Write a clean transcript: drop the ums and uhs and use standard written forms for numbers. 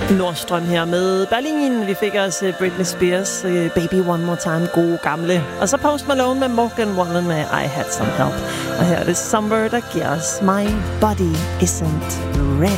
Nordstrøm her med Berlin. Vi fik også Britney Spears, Baby One More Time, gode gamle. Og så Post Malone med Morgan Wallen med I Had Some Help. Og her er det Somewhere, der giver os My Body Isn't Ready.